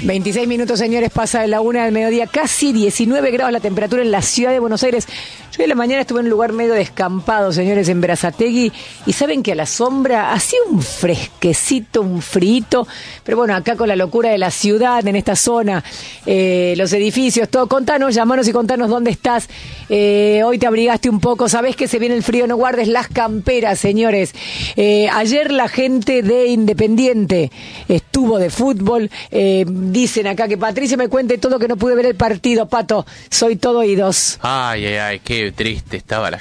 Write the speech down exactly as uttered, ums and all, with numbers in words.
veintiséis minutos, señores, pasa de la una del mediodía, casi diecinueve grados la temperatura en la ciudad de Buenos Aires. Yo hoy en la mañana estuve en un lugar medio descampado, señores, en Berazategui, y saben que a la sombra hacía un fresquecito, un frito, pero bueno, acá con la locura de la ciudad, en esta zona, eh, los edificios, todo, contanos, llamanos y contanos dónde estás. Eh, hoy te abrigaste un poco, sabés que se viene el frío, no guardes las camperas, señores. Eh, ayer la gente de Independiente estuvo de fútbol, eh, dicen acá que Patricia me cuente todo, que no pude ver el partido. Pato, soy todo oídos. Ay, ay, ay, qué triste estaba la